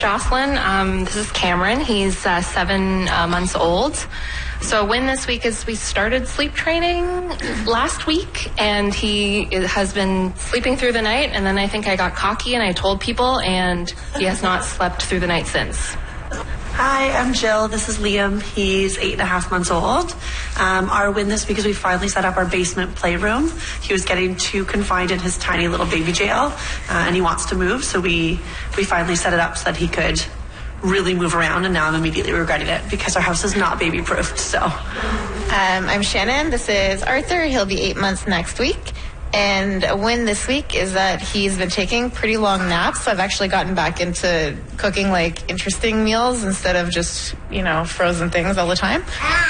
Jocelyn, this is Cameron. He's 7 months old. So a win this week is we started sleep training last week, and he has been sleeping through the night, and then I think I got cocky and I told people, and he has not slept through the night since. Hi, I'm Jill. This is Liam. He's 8.5 months old. Our win this week is we finally set up our basement playroom. He was getting too confined in his tiny little baby jail, and he wants to move, so we finally set it up so that he could really move around, and now I'm immediately regretting it because our house is not baby-proofed, so. I'm Shannon. This is Arthur. He'll be 8 months next week. And a win this week is that he's been taking pretty long naps. So I've actually gotten back into cooking like interesting meals instead of just, frozen things all the time.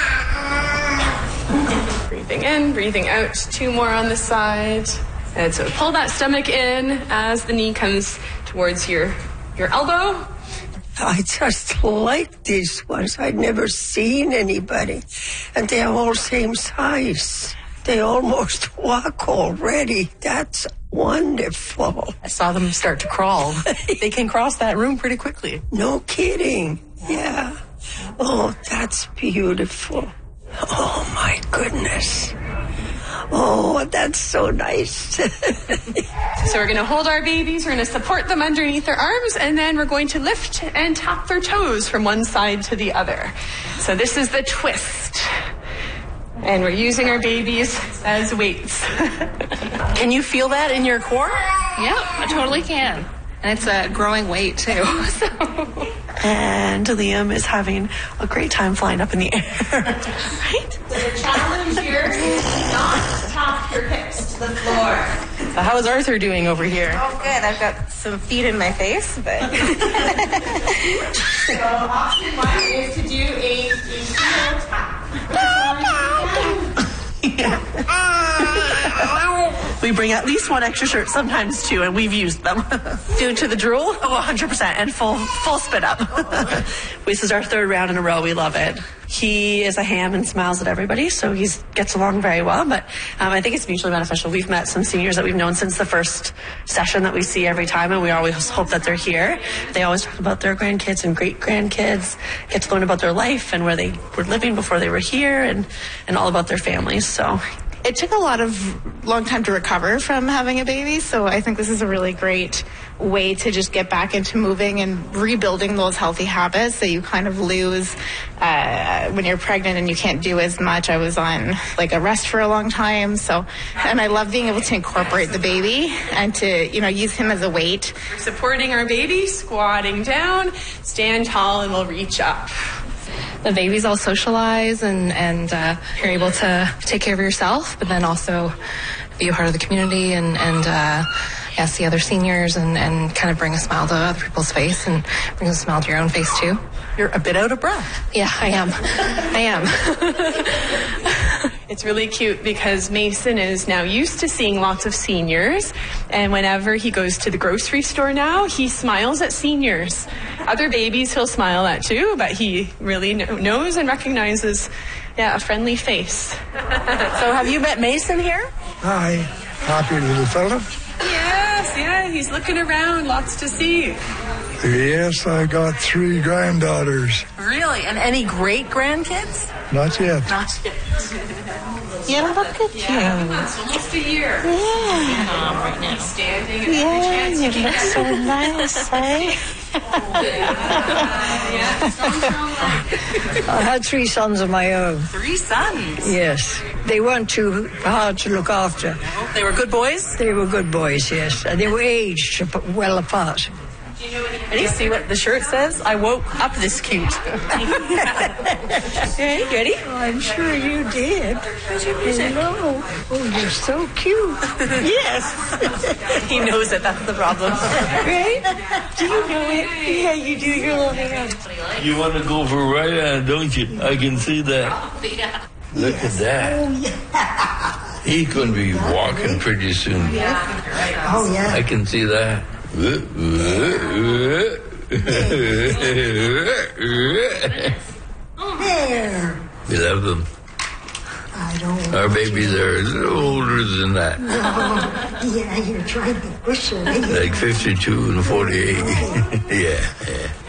Breathing in, breathing out. 2 more on the side. And so pull that stomach in as the knee comes towards your elbow. I just like these ones. I'd never seen anybody. And they're all same size. They almost walk already. That's wonderful. I saw them start to crawl. They can cross that room pretty quickly. No kidding. Yeah. Oh, that's beautiful. Oh, my goodness. Oh, that's so nice. So we're going to hold our babies, we're going to support them underneath their arms, and then we're going to lift and tap their toes from one side to the other. So this is the twist. And we're using our babies as weights. Can you feel that in your core? Yeah, I totally can. And it's a growing weight, too. So. And Liam is having a great time flying up in the air. Right? So the challenge here is not tap your hips to the floor. So how is Arthur doing over here? Oh, good. I've got some feet in my face, but... So option 1 is to do a heel tap. We bring at least one extra shirt, sometimes 2, and we've used them. Due to the drool? Oh, 100%, and full spit up. This is our 3rd round in a row. We love it. He is a ham and smiles at everybody, so he gets along very well, but I think it's mutually beneficial. We've met some seniors that we've known since the first session that we see every time, and we always hope that they're here. They always talk about their grandkids and great-grandkids, get to learn about their life and where they were living before they were here, and all about their families, so... It took a long time to recover from having a baby, so I think this is a really great way to just get back into moving and rebuilding those healthy habits that you kind of lose when you're pregnant and you can't do as much. I was on a rest for a long time, and I love being able to incorporate the baby and to use him as a weight. We're supporting our baby, squatting down, stand tall, and we'll reach up. The babies all socialize and you're able to take care of yourself, but then also be a part of the community and see other seniors and kind of bring a smile to other people's face and bring a smile to your own face too. You're a bit out of breath. Yeah, I am. It's really cute because Mason is now used to seeing lots of seniors, and whenever he goes to the grocery store now, he smiles at seniors. Other babies he'll smile at too, but he really knows and recognizes, a friendly face. So have you met Mason here? Hi, happy little fella. Yes, he's looking around, lots to see. Yes, I got 3 granddaughters. Really? And any great-grandkids? Not yet. Not yet. Yeah, look at you. It's almost a year. Yeah. Right now. Standing and Yeah, you look so nice, eh? I had 3 sons of my own. 3 sons? Yes. They weren't too hard to look after. They were good boys? They were good boys, yes. And they were aged well apart. And you see what the shirt says? I woke up this cute. Hey, ready? Oh, I'm sure you did. Hello. Oh, you're so cute. Yes. He knows it. That's the problem. Right? Do you know it? Yeah, you do. Your little hand. You want to go for Ryan, don't you? I can see that. Look at that. Oh, yeah. He could be walking pretty soon. Yeah. Oh, yeah. I can see that. There. We love them. I don't. Our babies are a little older than that. Oh, yeah, you're trying to push it. Like 52 and 48. Yeah.